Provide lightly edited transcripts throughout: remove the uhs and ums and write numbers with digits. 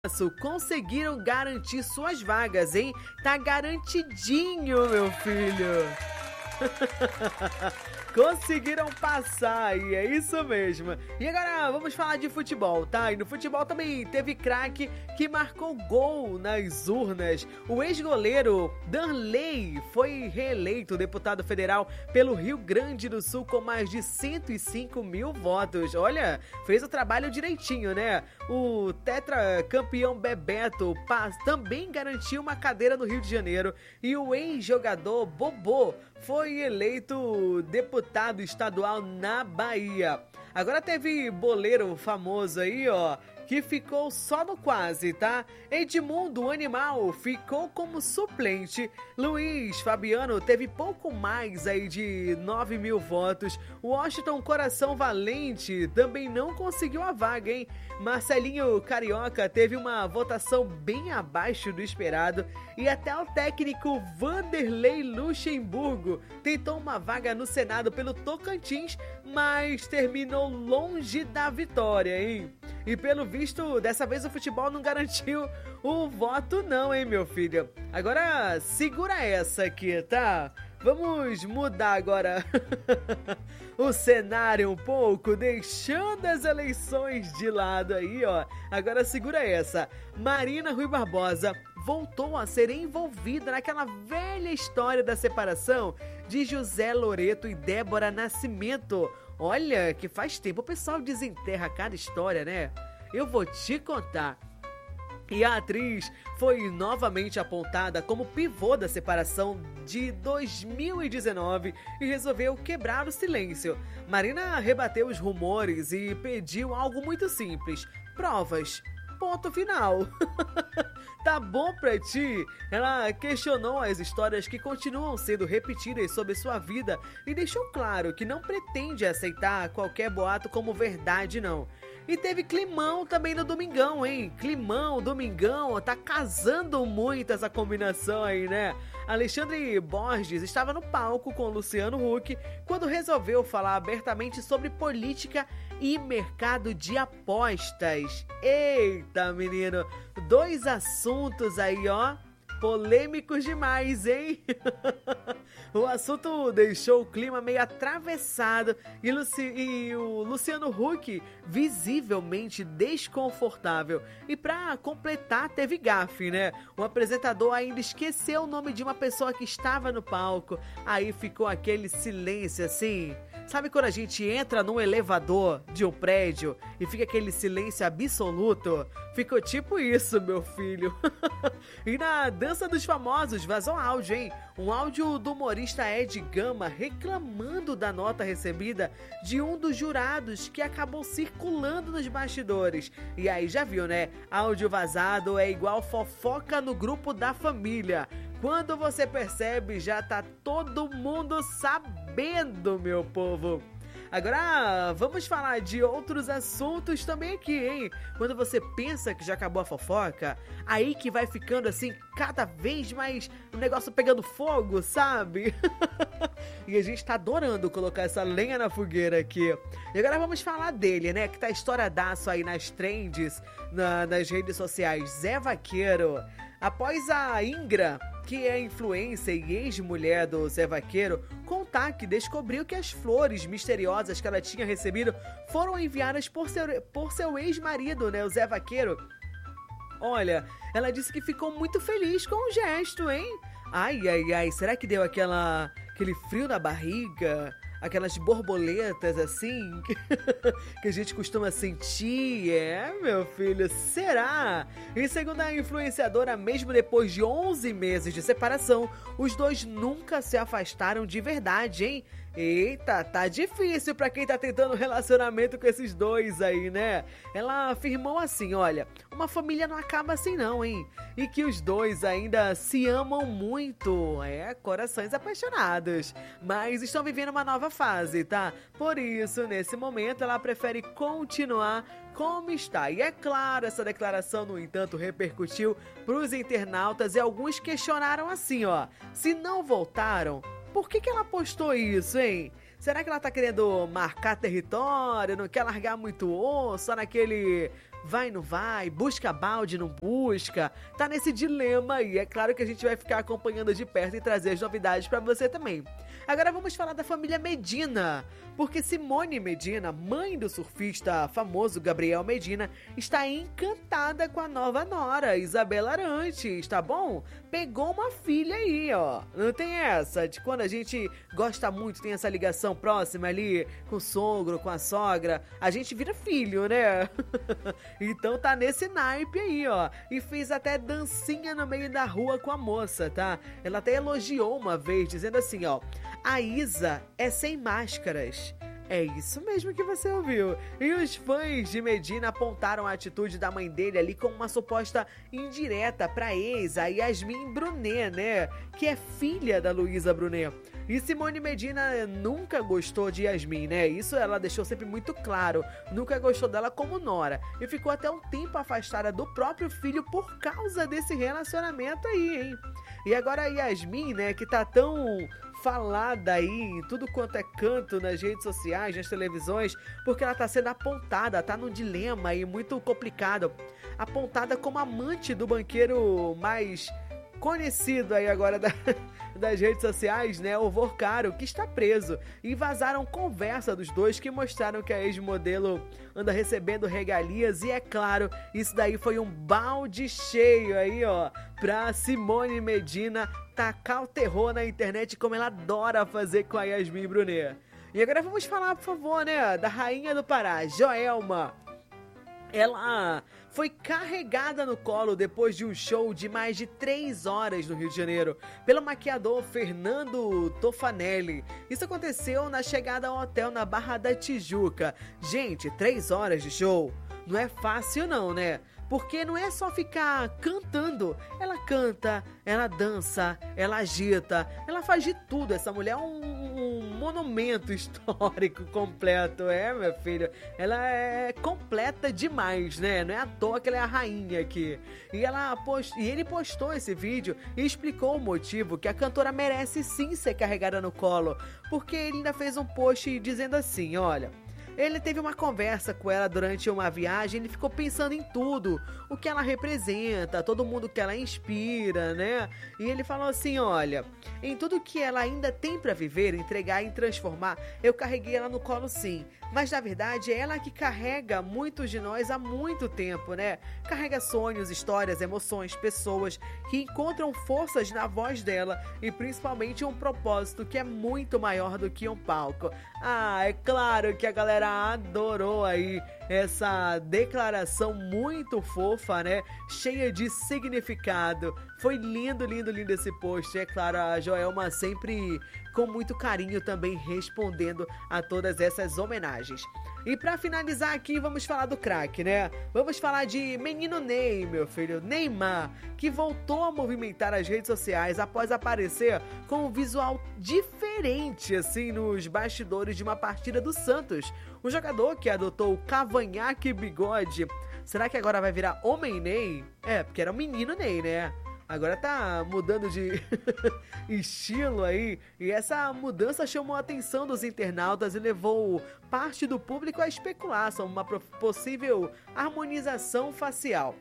conseguiram garantir suas vagas, hein? Tá garantidinho, meu filho. Conseguiram passar, e é isso mesmo. E agora vamos falar de futebol, tá? E no futebol também teve craque que marcou gol nas urnas. O ex-goleiro Danley foi reeleito deputado federal pelo Rio Grande do Sul com mais de 105 mil votos. Olha, fez o trabalho direitinho, né? O tetracampeão Bebeto também garantiu uma cadeira no Rio de Janeiro. E o ex-jogador Bobô foi eleito deputado estadual na Bahia. Agora teve boleiro famoso aí, ó, que ficou só no quase, tá? Edmundo, o animal, ficou como suplente. Luiz Fabiano teve pouco mais aí de 9 mil votos. Washington Coração Valente também não conseguiu a vaga, hein? Marcelinho Carioca teve uma votação bem abaixo do esperado. E até o técnico Vanderlei Luxemburgo tentou uma vaga no Senado pelo Tocantins, mas terminou longe da vitória, hein? E pelo visto, dessa vez o futebol não garantiu o voto não, hein, meu filho? Agora, segura essa aqui, tá? Vamos mudar agora o cenário um pouco, deixando as eleições de lado aí, ó. Agora segura essa. Marina Rui Barbosa voltou a ser envolvida naquela velha história da separação de José Loreto e Débora Nascimento. Olha, que faz tempo o pessoal desenterra cada história, né? Eu vou te contar. E a atriz foi novamente apontada como pivô da separação de 2019 e resolveu quebrar o silêncio. Marina rebateu os rumores e pediu algo muito simples: provas. Ponto final. Tá bom pra ti? Ela questionou as histórias que continuam sendo repetidas sobre sua vida e deixou claro que não pretende aceitar qualquer boato como verdade, não. E teve climão também no Domingão, hein? Climão, Domingão, tá casando muito essa combinação aí, né? Alexandre Borges estava no palco com Luciano Huck quando resolveu falar abertamente sobre política e mercado de apostas. Eita, menino, dois assuntos aí, ó, polêmicos demais, hein? O assunto deixou o clima meio atravessado e o Luciano Huck visivelmente desconfortável. E pra completar, teve gafe, né? O apresentador ainda esqueceu o nome de uma pessoa que estava no palco. Aí ficou aquele silêncio assim. Sabe quando a gente entra num elevador de um prédio e fica aquele silêncio absoluto? Ficou tipo isso, meu filho. E na Dança dos Famosos vazou áudio, hein? Um áudio do humorista Ed Gama reclamando da nota recebida de um dos jurados que acabou circulando nos bastidores. E aí já viu, né? Áudio vazado é igual fofoca no grupo da família. Quando você percebe, já tá todo mundo sabendo, meu povo. Agora, vamos falar de outros assuntos também aqui, hein? Quando você pensa que já acabou a fofoca, aí que vai ficando assim, cada vez mais o negócio pegando fogo, sabe? E a gente tá adorando colocar essa lenha na fogueira aqui. E agora vamos falar dele, né? Que tá estouradaço aí nas trends, nas redes sociais. Zé Vaqueiro. Após a Ingra, que é influencer e ex-mulher do Zé Vaqueiro, contar que descobriu que as flores misteriosas que ela tinha recebido foram enviadas por seu ex-marido, né, o Zé Vaqueiro. Olha, ela disse que ficou muito feliz com o gesto, hein? Ai, ai, ai, será que deu aquele frio na barriga? Aquelas borboletas assim que a gente costuma sentir, meu filho, será? E segundo a influenciadora, mesmo depois de 11 meses de separação, os dois nunca se afastaram de verdade, hein? Eita, tá difícil pra quem tá tentando relacionamento com esses dois aí, né? Ela afirmou assim, olha, uma família não acaba assim não, hein? E que os dois ainda se amam muito, corações apaixonados, mas estão vivendo uma nova fase, tá? Por isso, nesse momento, ela prefere continuar como está. E é claro, essa declaração, no entanto, repercutiu pros internautas e alguns questionaram assim, ó, se não voltaram, por que ela postou isso, hein? Será que ela tá querendo marcar território, não quer largar muito osso, só naquele vai, não vai, busca balde, não busca, tá nesse dilema aí. É claro que a gente vai ficar acompanhando de perto e trazer as novidades pra você também. Agora vamos falar da família Medina, porque Simone Medina, mãe do surfista famoso Gabriel Medina, está encantada com a nova nora, Isabela Arantes, tá bom? Pegou uma filha aí, ó. Não tem essa de quando a gente gosta muito, tem essa ligação próxima ali com o sogro, com a sogra, a gente vira filho, né? Então tá nesse naipe aí, ó. E fez até dancinha no meio da rua com a moça, tá? Ela até elogiou uma vez, dizendo assim, ó: a Isa é sem máscaras. É isso mesmo que você ouviu. E os fãs de Medina apontaram a atitude da mãe dele ali como uma suposta indireta pra ex, a Yasmin Brunet, né? Que é filha da Luísa Brunet. E Simone Medina nunca gostou de Yasmin, né? Isso ela deixou sempre muito claro. Nunca gostou dela como nora. E ficou até um tempo afastada do próprio filho por causa desse relacionamento aí, hein? E agora a Yasmin, né, que tá tão falada aí em tudo quanto é canto nas redes sociais, nas televisões, porque ela tá sendo apontada, tá num dilema aí muito complicado. Apontada como amante do banqueiro mais conhecido aí agora das redes sociais, né, o Vorcaro, que está preso. E vazaram conversa dos dois que mostraram que a ex-modelo anda recebendo regalias. E é claro, isso daí foi um balde cheio aí, ó, pra Simone Medina tacar o terror na internet, como ela adora fazer com a Yasmin Brunet. E agora vamos falar, por favor, né, da rainha do Pará, Joelma. Ela foi carregada no colo depois de um show de mais de 3 horas no Rio de Janeiro pelo maquiador Fernando Tofanelli. Isso aconteceu na chegada ao hotel na Barra da Tijuca. Gente, 3 horas de show não é fácil não, né? Porque não é só ficar cantando. Ela canta, ela dança, ela agita, ela faz de tudo. Essa mulher é um monumento histórico completo. É, meu filho, ela é completa demais, né? Não é à toa que ela é a rainha aqui. E ele postou esse vídeo e explicou o motivo que a cantora merece sim ser carregada no colo. Porque ele ainda fez um post dizendo assim, olha... Ele teve uma conversa com ela durante uma viagem, ele ficou pensando em tudo, o que ela representa, todo mundo que ela inspira, né? E ele falou assim, olha, em tudo que ela ainda tem pra viver, entregar e transformar, eu carreguei ela no colo sim. Mas na verdade é ela que carrega muitos de nós há muito tempo, né? Carrega sonhos, histórias, emoções, pessoas que encontram forças na voz dela e principalmente um propósito que é muito maior do que um palco. Ah, é claro que a galera adorou aí essa declaração muito fofa, né? Cheia de significado. Foi lindo, lindo, lindo esse post. É claro, a Joelma sempre com muito carinho também respondendo a todas essas homenagens. E pra finalizar aqui, vamos falar do craque, né? Vamos falar de menino Ney, meu filho, Neymar, que voltou a movimentar as redes sociais após aparecer com um visual diferente, assim, nos bastidores de uma partida do Santos. O jogador que adotou o cavanhaque e bigode, será que agora vai virar homem Ney? É, porque era o menino Ney, né? Agora tá mudando de estilo aí, e essa mudança chamou a atenção dos internautas e levou parte do público a especular sobre uma possível harmonização facial.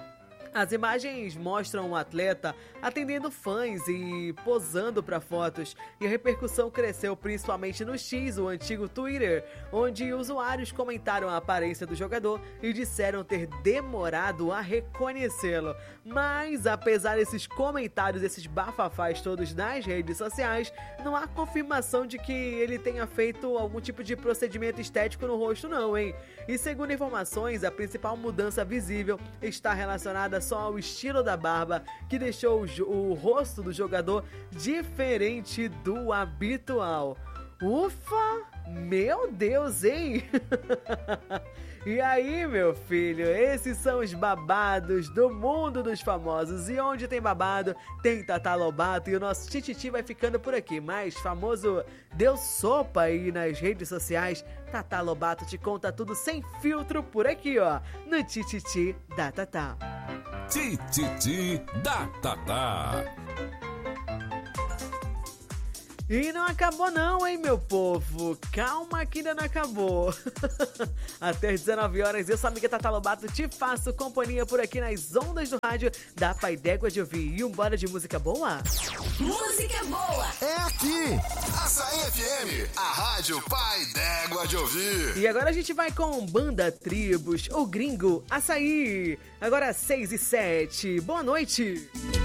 As imagens mostram o atleta atendendo fãs e posando para fotos, e a repercussão cresceu principalmente no X, o antigo Twitter, onde usuários comentaram a aparência do jogador e disseram ter demorado a reconhecê-lo. Mas, apesar desses comentários, esses bafafás todos nas redes sociais, não há confirmação de que ele tenha feito algum tipo de procedimento estético no rosto não, hein? E segundo informações, a principal mudança visível está relacionada só ao estilo da barba, que deixou o rosto do jogador diferente do habitual. Ufa! Meu Deus, hein? E aí, meu filho, esses são os babados do mundo dos famosos. E onde tem babado, tem Tatá Lobato. E o nosso Tititi vai ficando por aqui. Mais famoso deu sopa aí nas redes sociais. Tatá Lobato te conta tudo sem filtro por aqui, ó, no Tititi da Tatá. Tititi da Tatá. E não acabou não, hein, meu povo? Calma que ainda não acabou. Até às 19 horas, eu sou a amiga Tata Lobato, te faço companhia por aqui nas ondas do rádio da Pai d'Égua de Ouvir. E bora de música boa? Música boa! É aqui! Açaí FM, a rádio Pai d'Égua de Ouvir. E agora a gente vai com Banda Tribos, o Gringo, Açaí. Agora 6 e 7. Boa noite!